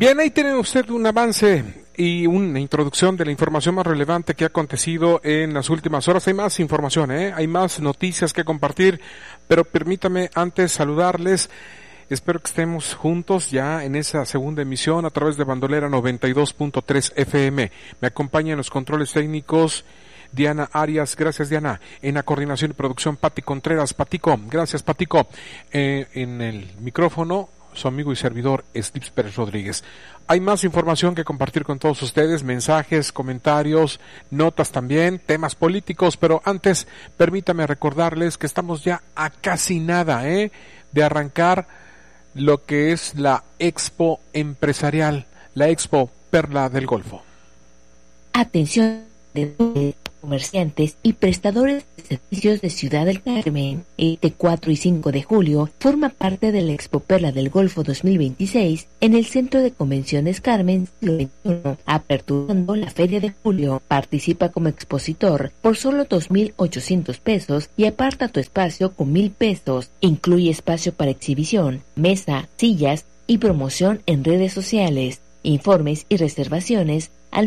Bien, ahí tienen usted un avance y una introducción de la información más relevante que ha acontecido en las últimas horas. Hay más información, hay más noticias que compartir, pero permítame antes saludarles. Espero que estemos juntos ya en esa segunda emisión a través de Bandolera 92.3 FM. Me acompaña en los controles técnicos Diana Arias. Gracias, Diana. En la coordinación y producción, Pati Contreras. Patico, gracias, Patico. En el micrófono, su amigo y servidor, Slips Pérez Rodríguez. Hay más información que compartir con todos ustedes, mensajes, comentarios, notas también, temas políticos, pero antes, permítame recordarles que estamos ya a casi nada, de arrancar lo que es la Expo Empresarial, la Expo Perla del Golfo. Atención de comerciantes y prestadores de servicios de Ciudad del Carmen. Este 4 y 5 de julio forma parte de la Expo Perla del Golfo 2026 en el Centro de Convenciones Carmen siglo XXI, aperturando la Feria de Julio. Participa como expositor por solo 2,800 pesos y aparta tu espacio con 1,000 pesos. Incluye espacio para exhibición, mesa, sillas y promoción en redes sociales. Informes y reservaciones al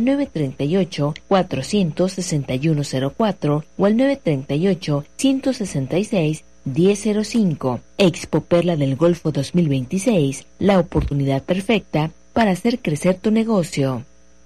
938-461-04 o al 938-166-1005. Expo Perla del Golfo 2026, la oportunidad perfecta para hacer crecer tu negocio.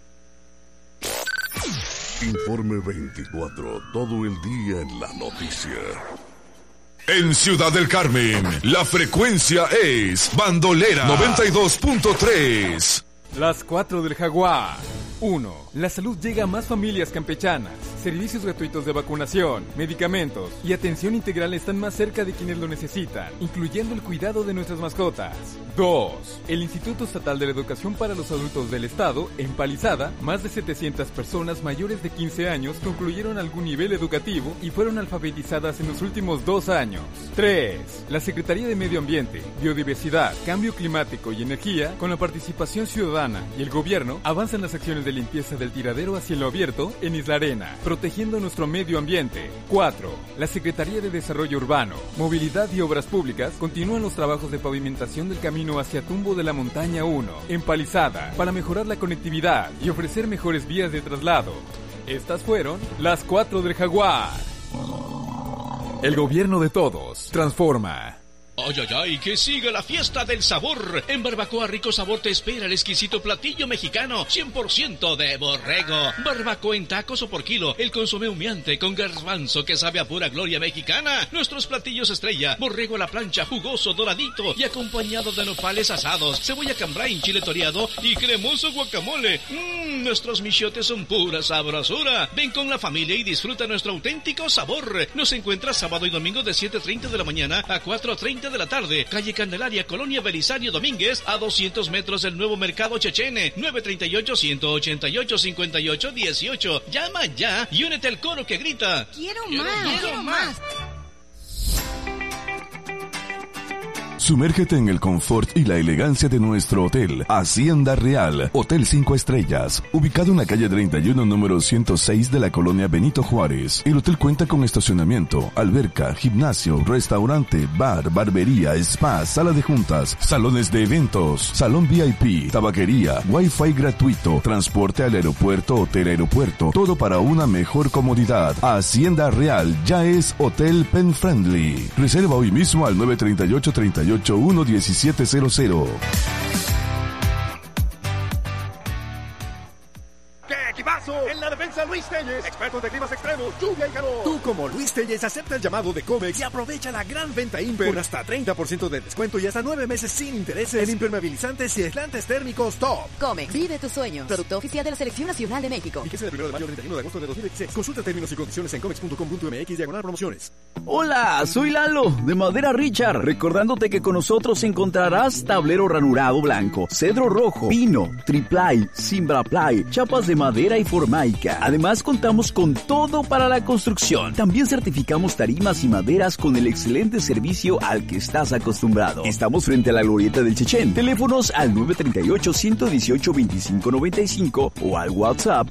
Informe 24, todo el día en la noticia. En Ciudad del Carmen, la frecuencia es Bandolera 92.3. Las 4 del Jaguar. 1. La salud llega a más familias campechanas. Servicios gratuitos de vacunación, medicamentos y atención integral están más cerca de quienes lo necesitan, incluyendo el cuidado de nuestras mascotas. 2. El Instituto Estatal de la Educación para los Adultos del Estado, en Palizada, más de 700 personas mayores de 15 años concluyeron algún nivel educativo y fueron alfabetizadas en los últimos 2 años. 3. La Secretaría de Medio Ambiente, Biodiversidad, Cambio Climático y Energía, con la participación ciudadana y el gobierno, avanzan las acciones de limpieza del tiradero a cielo abierto en Isla Arena, protegiendo nuestro medio ambiente. 4. La Secretaría de Desarrollo Urbano, Movilidad y Obras Públicas continúan los trabajos de pavimentación del camino hacia Tumbo de la Montaña 1, en Palizada, para mejorar la conectividad y ofrecer mejores vías de traslado. Estas fueron las 4 del Jaguar. El gobierno de todos transforma. ¡Ay, ay, ay! ¡Que siga la fiesta del sabor! En Barbacoa Rico Sabor te espera el exquisito platillo mexicano 100% de borrego. Barbacoa en tacos o por kilo. El consomé humeante con garbanzo que sabe a pura gloria mexicana. Nuestros platillos estrella. Borrego a la plancha, jugoso, doradito y acompañado de nopales asados, cebolla cambray, chile toreado y cremoso guacamole. Nuestros michiotes son pura sabrosura. Ven con la familia y disfruta nuestro auténtico sabor. Nos encuentras sábado y domingo de 7:30 de la mañana a 4:30 de la tarde, calle Candelaria, Colonia Belisario Domínguez, a 200 metros del Nuevo Mercado Chechene. 938-188-5818. Llama ya y únete al coro que grita: ¡Quiero más! Sumérgete en el confort y la elegancia de nuestro hotel, Hacienda Real, Hotel 5 Estrellas, ubicado en la calle 31, número 106 de la colonia Benito Juárez. El hotel cuenta con estacionamiento, alberca, gimnasio, restaurante, bar, barbería, spa, sala de juntas, salones de eventos, salón VIP, tabaquería, wifi gratuito, transporte al aeropuerto, hotel aeropuerto, todo para una mejor comodidad. Hacienda Real ya es Hotel Pen Friendly. Reserva hoy mismo al 938-38-1-1700. En la defensa, Luis Telles, expertos de climas extremos, lluvia y calor. Tú, como Luis Telles, acepta el llamado de Comex y aprovecha la gran venta Imper con hasta 30% de descuento y hasta 9 meses sin intereses en impermeabilizantes y aislantes térmicos top. Comex, vive tus sueños. Producto oficial de la Selección Nacional de México. Fíjese del 1 de mayo al 31 de agosto de 2016. Consulta términos y condiciones en comex.com.mx/promociones. Hola, soy Lalo, de Madera Richard, recordándote que con nosotros encontrarás tablero ranurado blanco, cedro rojo, pino, triplay, cimbraplay, chapas de madera y formaica. Además, contamos con todo para la construcción. También certificamos tarimas y maderas con el excelente servicio al que estás acostumbrado. Estamos frente a la glorieta del Chechén. Teléfonos al 938-118-2595 o al WhatsApp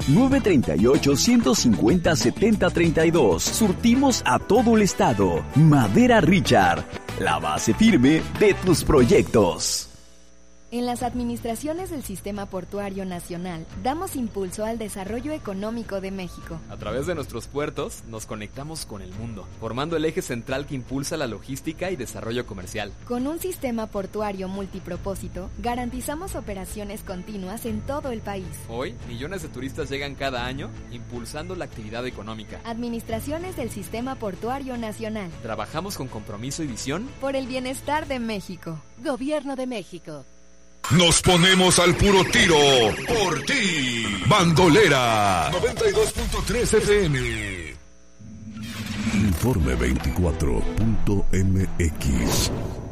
938-150-7032. Surtimos a todo el estado. Madera Richard, la base firme de tus proyectos. En las administraciones del Sistema Portuario Nacional, damos impulso al desarrollo económico de México. A través de nuestros puertos, nos conectamos con el mundo, formando el eje central que impulsa la logística y desarrollo comercial. Con un sistema portuario multipropósito, garantizamos operaciones continuas en todo el país. Hoy, millones de turistas llegan cada año, impulsando la actividad económica. Administraciones del Sistema Portuario Nacional. Trabajamos con compromiso y visión por el bienestar de México. Gobierno de México. Nos ponemos al puro tiro por ti. Bandolera 92.3 FM. Informe 24.mx.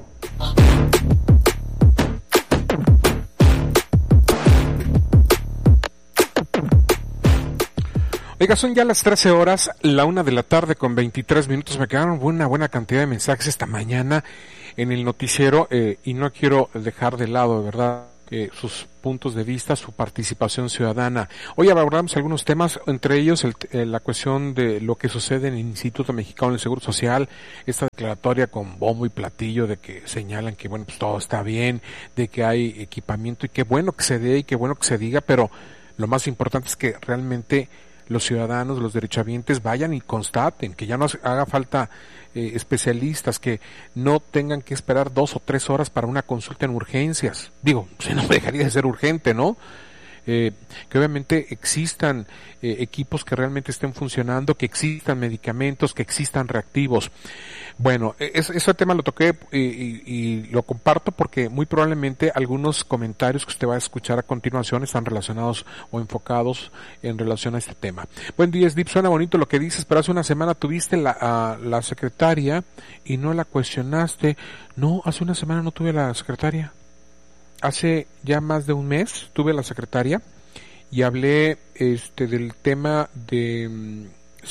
Oiga, son ya las 13 horas, la 1 de la tarde con 23 minutos. Me quedaron una buena cantidad de mensajes esta mañana en el noticiero y no quiero dejar de lado, de verdad, sus puntos de vista, su participación ciudadana. Hoy abordamos algunos temas, entre ellos la cuestión de lo que sucede en el Instituto Mexicano del Seguro Social, esta declaratoria con bombo y platillo de que señalan que, bueno, pues todo está bien, de que hay equipamiento y qué bueno que se dé y qué bueno que se diga, pero lo más importante es que realmente los ciudadanos, los derechohabientes vayan y constaten, que ya no haga falta especialistas, que no tengan que esperar 2 o 3 horas para una consulta en urgencias. Digo, si no dejaría de ser urgente, ¿no? Que obviamente existan equipos que realmente estén funcionando, que existan medicamentos, que existan reactivos. Bueno, ese tema lo toqué y lo comparto porque muy probablemente algunos comentarios que usted va a escuchar a continuación están relacionados o enfocados en relación a este tema. Buen día, Slip, suena bonito lo que dices, pero hace una semana tuviste la secretaria y no la cuestionaste. No, hace una semana no tuve la secretaria. Hace ya más de un mes tuve la secretaria y hablé del tema de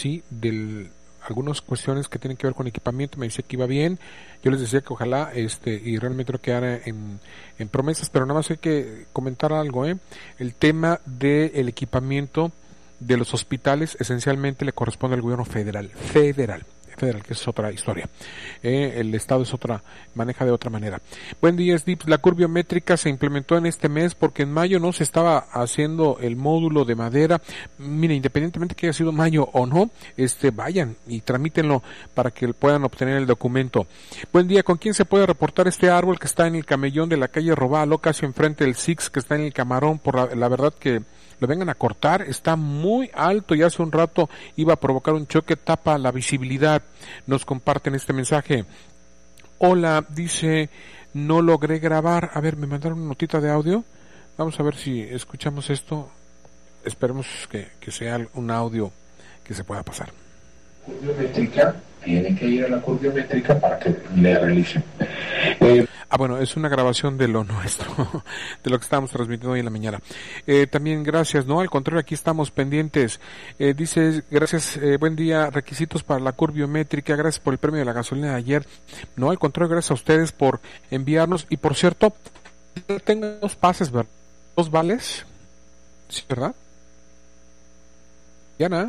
algunas cuestiones que tienen que ver con equipamiento. Me decía que iba bien, yo les decía que ojalá y realmente no quedara en promesas, pero nada más hay que comentar algo. El tema del equipamiento de los hospitales esencialmente le corresponde al gobierno federal, que es otra historia. El Estado maneja de otra manera. Buen día, Sdips. La curva biométrica se implementó en este mes porque en mayo no se estaba haciendo el módulo de madera. Mire, independientemente que haya sido mayo o no, vayan y tramítenlo para que puedan obtener el documento. Buen día, ¿con quién se puede reportar este árbol que está en el camellón de la calle Robalo, casi enfrente del Six, que está en el Camarón? Por la verdad que lo vengan a cortar, está muy alto y hace un rato iba a provocar un choque, tapa la visibilidad. Nos comparten este mensaje. Hola, dice, no logré grabar. A ver, me mandaron una notita de audio. Vamos a ver si escuchamos esto. Esperemos que sea un audio que se pueda pasar. Biométrica, tiene que ir a la curviométrica para que le realicen. Bueno, es una grabación de lo nuestro, de lo que estábamos transmitiendo hoy en la mañana. También gracias, no, al contrario, aquí estamos pendientes. Dice, gracias, buen día, requisitos para la curviométrica, gracias por el premio de la gasolina de ayer. No, al contrario, gracias a ustedes por enviarnos. Y por cierto, tengo 2 pases, ¿verdad? 2 vales, ¿sí, verdad? Diana.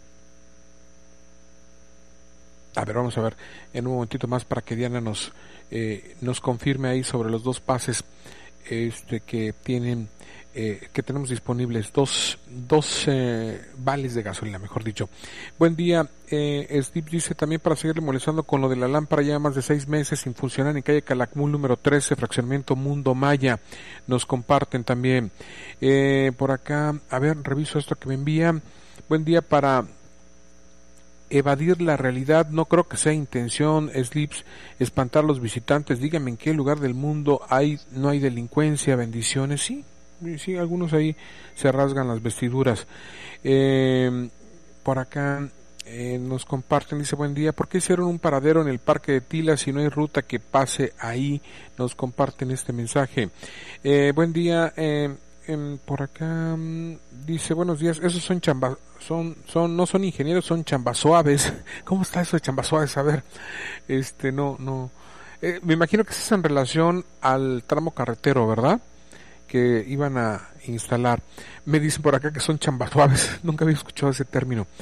A ver, vamos a ver en un momentito más para que Diana nos confirme ahí sobre los 2 pases que tienen que tenemos disponibles, dos vales de gasolina, mejor dicho. Buen día, Steve dice también para seguirle molestando con lo de la lámpara, ya más de 6 meses sin funcionar en calle Calakmul número 13, fraccionamiento Mundo Maya. Nos comparten también por acá, a ver, reviso esto que me envían. Buen día, para evadir la realidad, no creo que sea intención, Slips, espantar a los visitantes. Dígame en qué lugar del mundo no hay delincuencia, bendiciones. Sí, algunos ahí se rasgan las vestiduras. Por acá nos comparten, dice, buen día, ¿por qué hicieron un paradero en el parque de Tila si no hay ruta que pase ahí? Nos comparten este mensaje. Buen día, por acá dice, buenos días, esos no son ingenieros, son chambasuaves. ¿Cómo está eso de chambasuaves? A ver, no, me imagino que es en relación al tramo carretero, ¿verdad? Que iban a instalar. Me dicen por acá que son chambasuaves, nunca había escuchado ese término.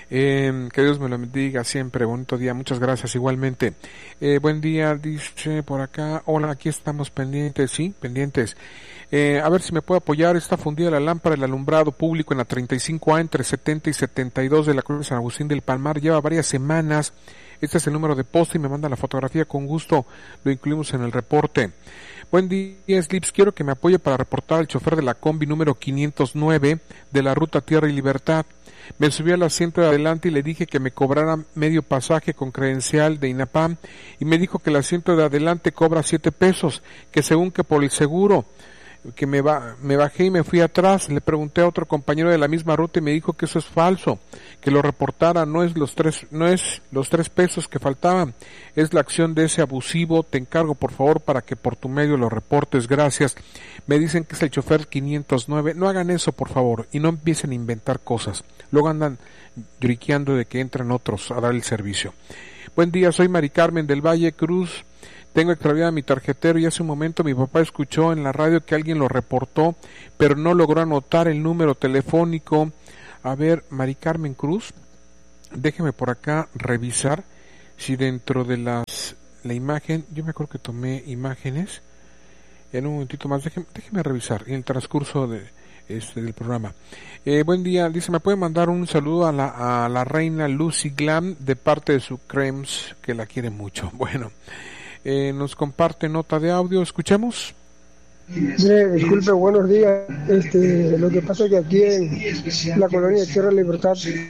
Que Dios me lo bendiga siempre, bonito día, muchas gracias igualmente. Buen día, dice por acá, hola, aquí estamos pendientes, sí, pendientes. A ver si me puede apoyar, está fundida la lámpara del alumbrado público en la 35A entre 70 y 72 de la Cruz de San Agustín del Palmar, lleva varias semanas. Este es el número de poste y me manda la fotografía, con gusto lo incluimos en el reporte. Buen día, Slips, quiero que me apoye para reportar al chofer de la combi número 509 de la ruta Tierra y Libertad. Me subí al asiento de adelante y le dije que me cobrara medio pasaje con credencial de INAPAM y me dijo que el asiento de adelante cobra 7 pesos, que según que por el seguro, que me bajé y me fui atrás. Le pregunté a otro compañero de la misma ruta y me dijo que eso es falso, que lo reportara, no es los 3 pesos que faltaban, es la acción de ese abusivo. Te encargo por favor para que por tu medio lo reportes, gracias. Me dicen que es el chofer 509, no hagan eso por favor y no empiecen a inventar cosas, luego andan lloriqueando de que entran otros a dar el servicio. Buen día, soy Mari Carmen del Valle Cruz. Tengo extraviada mi tarjetero y hace un momento mi papá escuchó en la radio que alguien lo reportó, pero no logró anotar el número telefónico. A ver, Mari Carmen Cruz, déjeme por acá revisar si dentro de la imagen, yo me acuerdo que tomé imágenes, en un momentito más, déjeme revisar en el transcurso del programa. Buen día, dice, ¿me puede mandar un saludo a la reina Lucy Glam de parte de su Crems, que la quiere mucho? Bueno. Nos comparte nota de audio, escuchemos. Disculpe, buenos días. Lo que pasa es que aquí en la colonia Tierra Libertad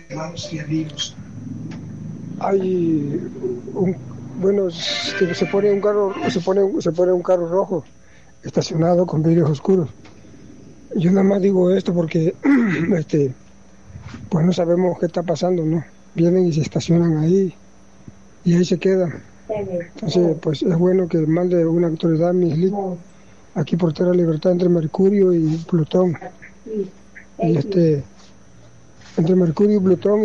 hay se pone un carro rojo estacionado con vidrios oscuros. Yo nada más digo esto porque pues no sabemos qué está pasando, ¿no? Vienen y se estacionan ahí y ahí se quedan. Entonces, pues es bueno que mande una autoridad aquí por Tierra Libertad entre Mercurio y Plutón. Y entre Mercurio y Plutón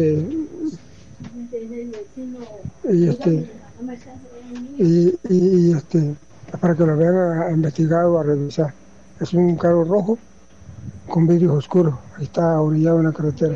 para que lo vean a investigar o a revisar. Es un carro rojo con vidrios oscuros. Ahí está orillado en la carretera.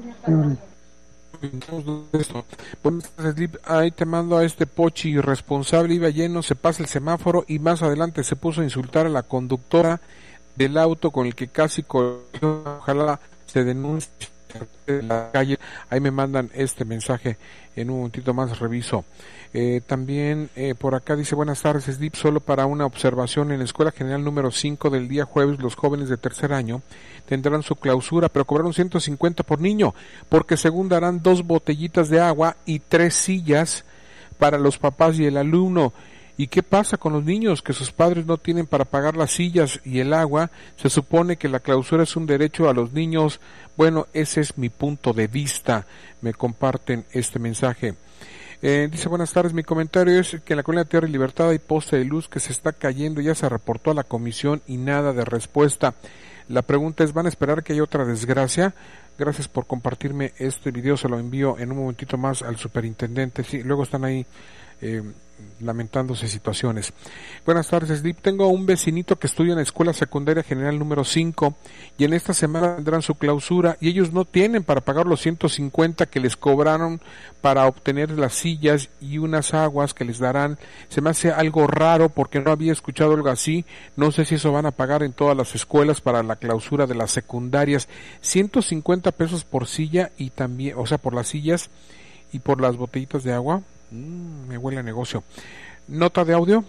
Ahí te mando a este Pochi irresponsable, iba lleno, se pasa el semáforo y más adelante se puso a insultar a la conductora del auto con el que casi cogió. Ojalá se denuncie en la calle. Ahí me mandan este mensaje, en un momentito más reviso. También por acá dice, buenas tardes, Slip, solo para una observación, en la Escuela General número 5 del día jueves los jóvenes de tercer año tendrán su clausura, pero cobraron 150 por niño, porque según darán 2 botellitas de agua y 3 sillas para los papás y el alumno. ¿Y qué pasa con los niños? Que sus padres no tienen para pagar las sillas y el agua. Se supone que la clausura es un derecho a los niños. Bueno, ese es mi punto de vista. Me comparten este mensaje. Dice, buenas tardes, mi comentario es que en la colonia Tierra y Libertad hay poste de luz que se está cayendo, ya se reportó a la comisión y nada de respuesta. La pregunta es, ¿van a esperar que haya otra desgracia? Gracias por compartirme este video, se lo envío en un momentito más al superintendente. Sí, luego están ahí lamentándose situaciones. Buenas tardes, Slip. Tengo un vecinito que estudia en la Escuela Secundaria General número 5 y en esta semana tendrán su clausura y ellos no tienen para pagar los 150 que les cobraron para obtener las sillas y unas aguas que les darán. Se me hace algo raro porque no había escuchado algo así. No sé si eso van a pagar en todas las escuelas para la clausura de las secundarias. 150 pesos por silla y también, o sea, por las sillas y por las botellitas de agua. Me huele a negocio. Nota de audio.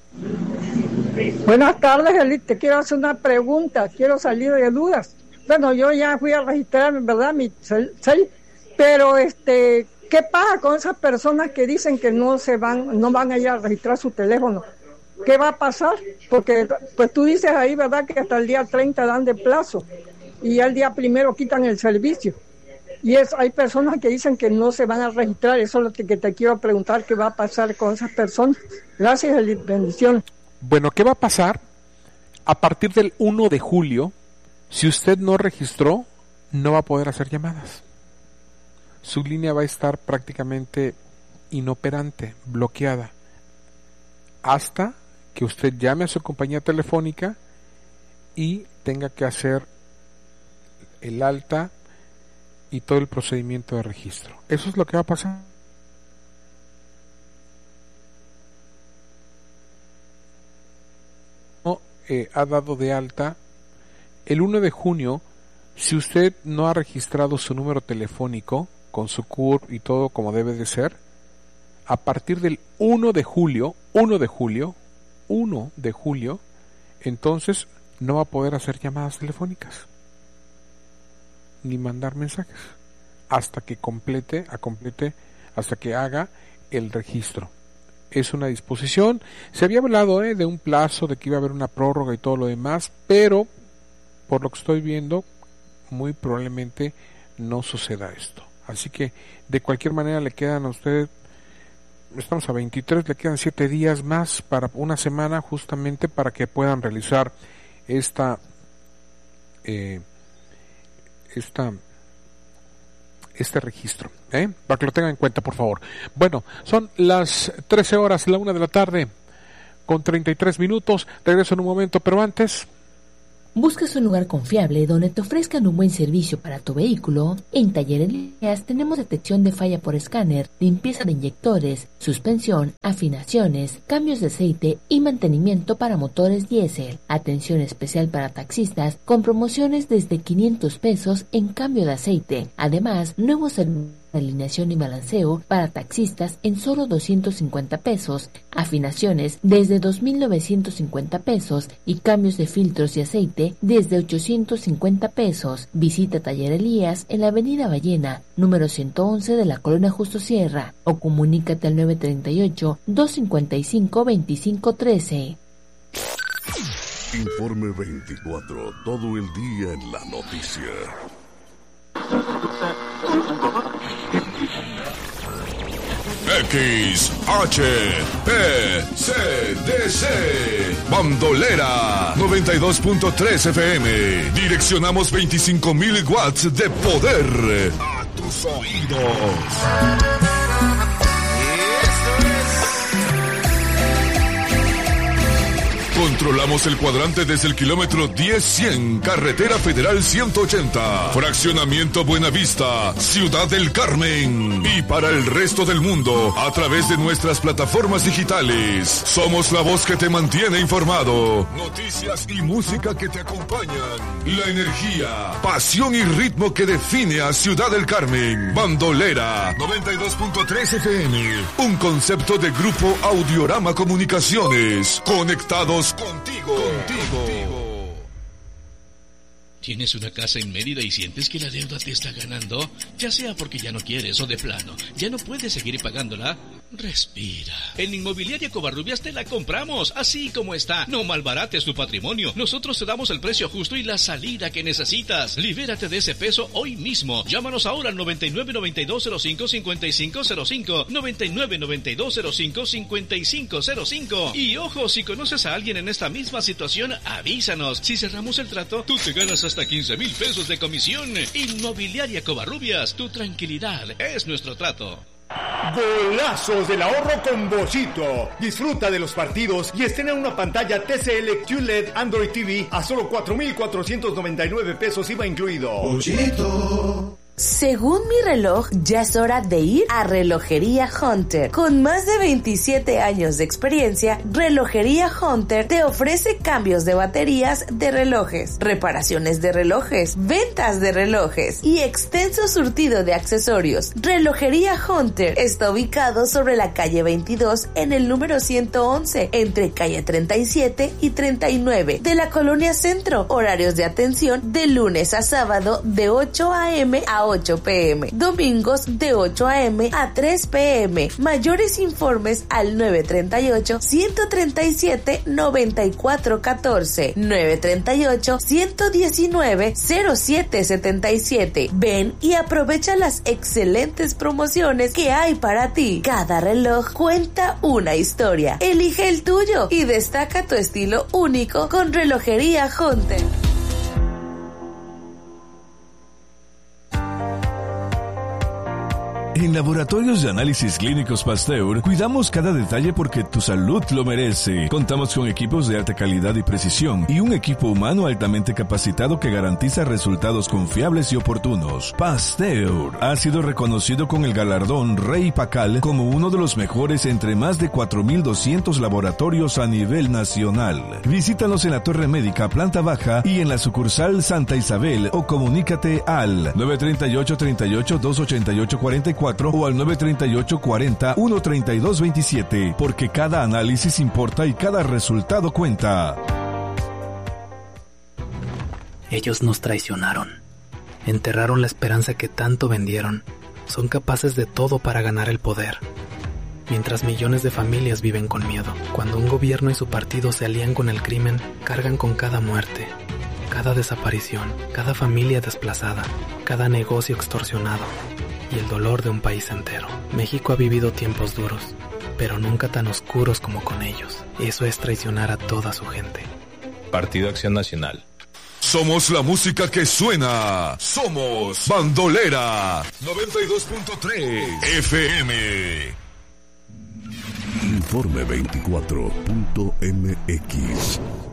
Buenas tardes, Eli. Te quiero hacer una pregunta. Quiero salir de dudas. Bueno, yo ya fui a registrar, ¿verdad? Mi cel, pero ¿qué pasa con esas personas que dicen que no van a ir a registrar su teléfono? ¿Qué va a pasar? Porque pues tú dices ahí, ¿verdad? Que hasta el día 30 dan de plazo y al día 1 quitan el servicio. Y hay personas que dicen que no se van a registrar. Eso es lo que te quiero preguntar, ¿qué va a pasar con esas personas? Gracias, Eli. Bendiciones. Bueno, ¿qué va a pasar? A partir del 1 de julio, si usted no registró, no va a poder hacer llamadas. Su línea va a estar prácticamente inoperante, bloqueada, hasta que usted llame a su compañía telefónica y tenga que hacer el alta y todo el procedimiento de registro. Eso es lo que va a pasar. Ha dado de alta el 1 de junio. Si usted no ha registrado su número telefónico con su CURP y todo como debe de ser, a partir del 1 de julio, entonces no va a poder hacer llamadas telefónicas ni mandar mensajes hasta que hasta que haga el registro. Es una disposición. Se había hablado de un plazo, de que iba a haber una prórroga y todo lo demás, pero por lo que estoy viendo, muy probablemente no suceda esto. Así que de cualquier manera le quedan a usted, estamos a 23, le quedan 7 días más para una semana, justamente para que puedan realizar este registro, para que lo tengan en cuenta, por favor. Bueno, son las 13 horas, la 1 de la tarde, con 33 minutos. Regreso en un momento, pero antes... ¿Buscas un lugar confiable donde te ofrezcan un buen servicio para tu vehículo? En Taller Elías tenemos detección de falla por escáner, limpieza de inyectores, suspensión, afinaciones, cambios de aceite y mantenimiento para motores diésel. Atención especial para taxistas con promociones desde 500 pesos en cambio de aceite. Además, nuevos servicios de alineación y balanceo para taxistas en solo 250 pesos, afinaciones desde 2.950 pesos y cambios de filtros y aceite desde 850 pesos. Visita Taller Elías en la Avenida Ballena, número 111 de la Colonia Justo Sierra, o comunícate al 938-255-2513. Informe 24, todo el día en la noticia. XHPCDC Bandolera 92.3 FM. Direccionamos 25,000 watts de poder a tus oídos. Controlamos el cuadrante desde el kilómetro 10-100, Carretera Federal 180, Fraccionamiento Buenavista, Ciudad del Carmen. Y para el resto del mundo, a través de nuestras plataformas digitales. Somos la voz que te mantiene informado. Noticias y música que te acompañan. La energía, pasión y ritmo que define a Ciudad del Carmen. Bandolera 92.3 FM. Un concepto de Grupo Audiorama Comunicaciones. Conectados contigo. ¿Tienes una casa en Mérida y sientes que la deuda te está ganando? Ya sea porque ya no quieres o de plano, ya no puedes seguir pagándola. Respira. En Inmobiliaria Covarrubias te la compramos, así como está. No malbarates tu patrimonio. Nosotros te damos el precio justo y la salida que necesitas. Libérate de ese peso hoy mismo. Llámanos ahora al 9992055505, 9992055505. Y ojo, si conoces a alguien en esta misma situación, avísanos. Si cerramos el trato, tú te ganas hasta 15,000 pesos de comisión. Inmobiliaria Covarrubias, tu tranquilidad es nuestro trato. Golazos del ahorro con Bollito. Disfruta de los partidos y estrena una pantalla TCL QLED Android TV a solo 4,499 pesos IVA incluido. Bollito. Según mi reloj, ya es hora de ir a Relojería Hunter. Con más de 27 años de experiencia, Relojería Hunter te ofrece cambios de baterías de relojes, reparaciones de relojes, ventas de relojes y extenso surtido de accesorios. Relojería Hunter está ubicado sobre la calle 22 en el número 111, entre calle 37 y 39 de la Colonia Centro. Horarios de atención de lunes a sábado de 8 a.m. a 8 p.m. Domingos de 8 a.m. a 3 p.m. Mayores informes al 938-137-9414, 938-119-0777. Ven y aprovecha las excelentes promociones que hay para ti. Cada reloj cuenta una historia. Elige el tuyo y destaca tu estilo único con Relojería Hunter. En Laboratorios de Análisis Clínicos Pasteur, cuidamos cada detalle porque tu salud lo merece. Contamos con equipos de alta calidad y precisión y un equipo humano altamente capacitado que garantiza resultados confiables y oportunos. Pasteur ha sido reconocido con el galardón Rey Pacal como uno de los mejores entre más de 4.200 laboratorios a nivel nacional. Visítanos en la Torre Médica, planta baja y en la sucursal Santa Isabel o comunícate al 938-38-288-44 o al 938-40-132-27 porque cada análisis importa y cada resultado cuenta. Ellos nos traicionaron. Enterraron la esperanza que tanto vendieron. Son capaces de todo para ganar el poder. Mientras millones de familias viven con miedo. Cuando un gobierno y su partido se alían con el crimen, cargan con cada muerte, cada desaparición, cada familia desplazada, cada negocio extorsionado y el dolor de un país entero. México ha vivido tiempos duros, pero nunca tan oscuros como con ellos. Eso es traicionar a toda su gente. Partido Acción Nacional. Somos la música que suena. Somos Bandolera 92.3 FM. Informe 24.mx